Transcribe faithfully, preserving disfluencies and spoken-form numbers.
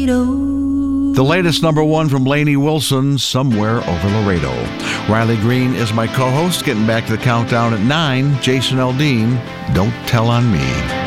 Laredo. The latest number one from Lainey Wilson, Somewhere Over Laredo. Riley Green is my co-host. Getting back to the countdown at nine, Jason Aldean, Don't Tell on Me.